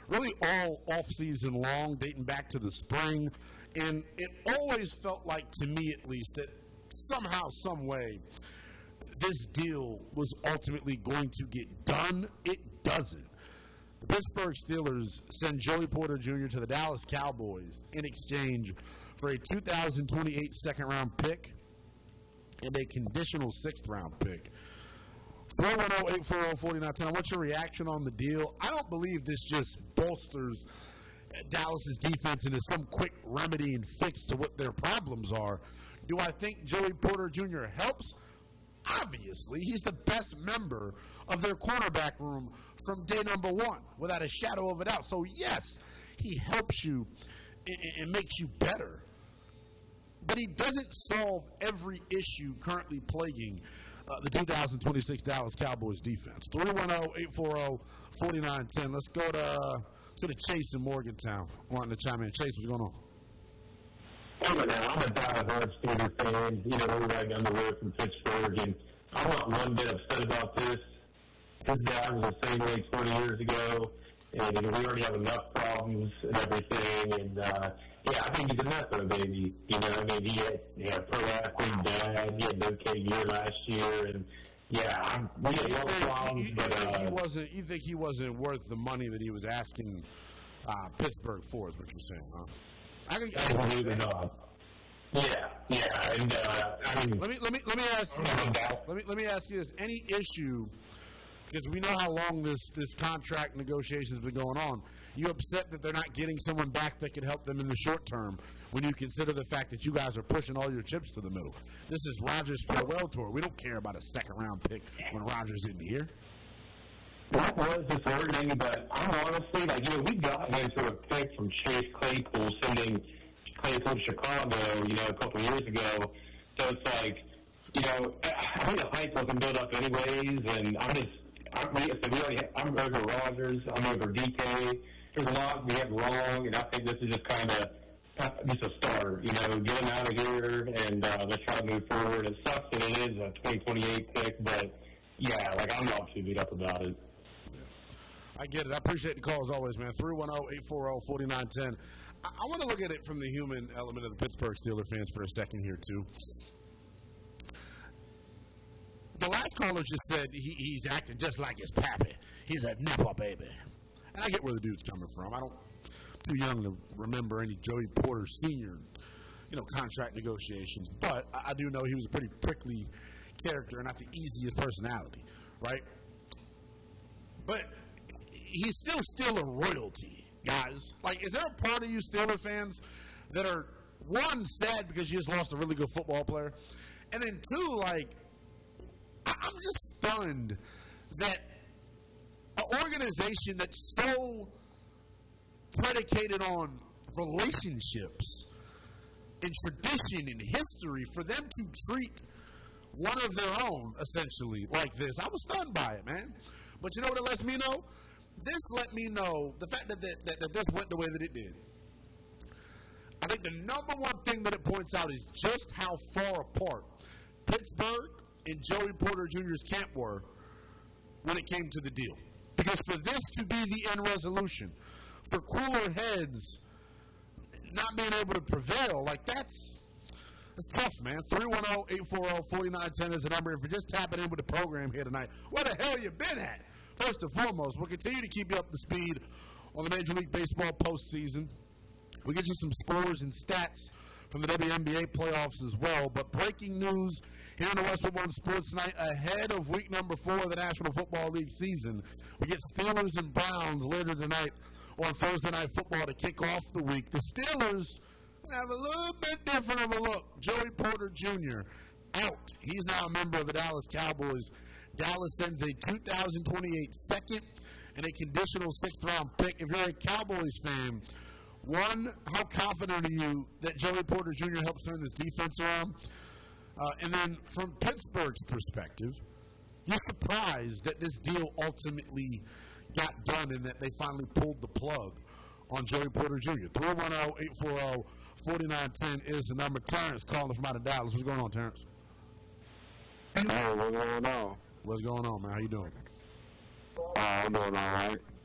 really all off-season long, dating back to the spring. And it always felt like, to me at least, that somehow, some way, this deal was ultimately going to get done. It doesn't. The Pittsburgh Steelers send Joey Porter Jr. to the Dallas Cowboys in exchange for a 2028 second-round pick and a conditional sixth-round pick. 310-840-4910. What's your reaction on the deal? I don't believe this just bolsters Dallas's defense and is some quick remedy and fix to what their problems are. Do I think Joey Porter Jr. helps? Obviously, he's the best member of their cornerback room from day number one, without a shadow of a doubt. So, yes, he helps you and makes you better. But he doesn't solve every issue currently plaguing the 2026 Dallas Cowboys defense. 310-840-4910. Let's go to Chase in Morgantown wanting to chime in. Chase, what's going on? I'm a diehard Steelers fan. You know, we're right down the road from Pittsburgh, and I'm not one bit upset about this. This guy was the same way 20 years ago, and we already have enough problems and everything. And, yeah, I think he's a method, baby. You know, I mean, he had a pro athlete dad. He had an okay year last year, and yeah, we had no problems. You think he wasn't worth the money that he was asking Pittsburgh for? Is what you're saying, huh? Absolutely not. Yeah, and I mean, let me ask you this: any issue? Because we know how long this contract negotiation has been going on. You upset that they're not getting someone back that could help them in the short term when you consider the fact that you guys are pushing all your chips to the middle. This is Rodgers' farewell tour. We don't care about a second-round pick when Rodgers isn't here. That was disheartening, but I'm honestly, we got into a pick from Chase Claypool, sending Claypool to Chicago, a couple of years ago. So it's like, I think the hype wasn't built up anyways, and I'm over Rodgers, I'm over DK. There's a lot we have wrong, and I think this is just kind of just a start. Get him out of here, and let's try to move forward. It sucks that it is a 2028 pick, but yeah, I'm not too beat up about it. I get it. I appreciate the call as always, man. 310-840-4910. I want to look at it from the human element of the Pittsburgh Steelers fans for a second here, too. The last caller just said he's acting just like his pappy. He's a Napa baby. And I get where the dude's coming from. I'm too young to remember any Joey Porter Sr., contract negotiations. But I do know he was a pretty prickly character and not the easiest personality, right? But he's still a royalty, guys. Is there a part of you Steeler fans that are, one, sad because you just lost a really good football player, and then two, I'm just stunned that an organization that's so predicated on relationships and tradition and history, for them to treat one of their own, essentially, like this. I was stunned by it, man. But you know what it lets me know? This let me know, the fact that this went the way that it did. I think the number one thing that it points out is just how far apart Pittsburgh and Joey Porter Jr.'s camp were when it came to the deal. Because for this to be the end resolution, for cooler heads not being able to prevail, that's tough, man. 310-840-4910 is the number. If you're just tapping in with the program here tonight, where the hell you been at? First and foremost, we'll continue to keep you up to speed on the Major League Baseball postseason. We'll get you some scores and stats from the WNBA playoffs as well. But breaking news here on the Westwood One Sports Night, ahead of week number 4 of the National Football League season, we get Steelers and Browns later tonight on Thursday Night Football to kick off the week. The Steelers have a little bit different of a look. Joey Porter Jr. out. He's now a member of the Dallas Cowboys. Dallas sends a 2028 second and a conditional sixth-round pick. If you're a Cowboys fan, one, how confident are you that Joey Porter Jr. helps turn this defense around? And then from Pittsburgh's perspective, you're surprised that this deal ultimately got done and that they finally pulled the plug on Joey Porter Jr. 310-840-4910 is the number. Terrence calling from out of Dallas. What's going on, Terrence? Hey, what's going on? What's going on, man? How you doing? I'm doing all right.